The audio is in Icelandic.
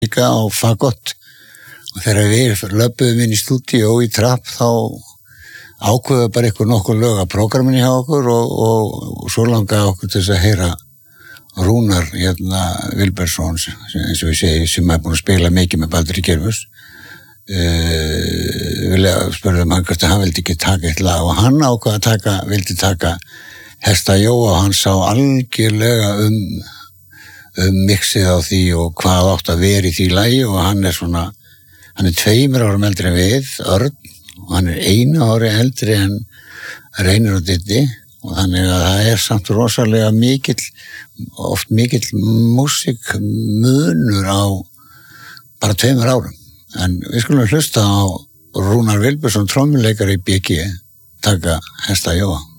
líka á fagott og þegar við löpuðum inn í stúdíó í trapp þá ákveða bara eitthvað nokkur lög að prógraminni hjá okkur og svo langaði okkur til þess að heyra Rúnar Vilbergsson eins og við segjum sem búin að spila mikið með Baldri Gerfus spurðum hann hvort hann vildi ekki taka eitt lag og hann ákveða að vildi taka Hesta Jóa og hann sá algjörlega mixið á því og hvað átt að vera í því lagi og hann er 2 árum eldri en við, Örn og hann er 1 ári eldri en Reynir og Diddi og þannig að það er samt rosalega oft mikill músikmunur á bara 2 árum en við skulum hlusta á Rúnar Vilbergsson trommuleikari í BG taka Hesta Jóa